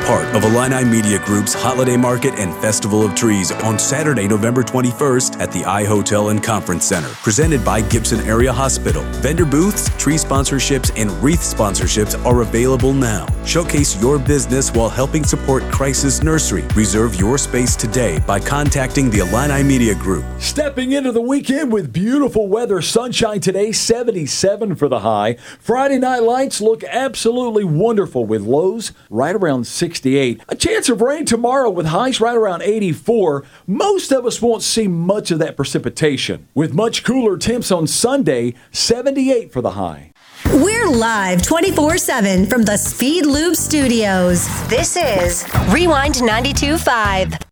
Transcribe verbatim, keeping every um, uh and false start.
part of Illini Media Group's Holiday Market and Festival of Trees on Saturday, November twenty-first at the I Hotel and Conference Center. Presented by Gibson Area Hospital. Vendor booths, tree sponsorships, and wreath sponsorships are available now. Showcase your business while helping support Crisis Nursery. Reserve your space today by contacting the Illini Media Group. Stepping into the weekend with beautiful weather, sunshine today, seventy-seven for the high. Friday night lights look absolutely wonderful with lows right around sixty-eight. A chance of rain tomorrow with highs right around eighty-four. Most of us won't see much of that precipitation. With much cooler temps on Sunday, seventy-eight for the high. We're live twenty-four seven from the Speed Lube Studios. This is Rewind ninety-two point five.